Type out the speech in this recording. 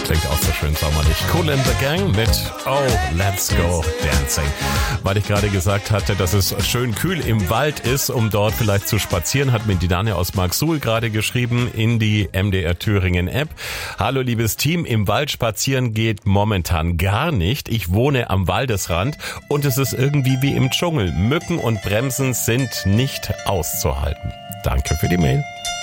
Klingt auch so schön sommerlich. Kool and the Gang mit Oh, Let's Go Dancing. Weil ich gerade gesagt hatte, dass es schön kühl im Wald ist, um dort vielleicht zu spazieren, hat mir die Dane aus Marksuhl gerade geschrieben in die MDR Thüringen App. Hallo liebes Team, im Wald spazieren geht momentan gar nicht. Ich wohne am Waldesrand und es ist irgendwie wie im Dschungel. Mücken und Bremsen sind nicht auszuhalten. Danke für die Mail.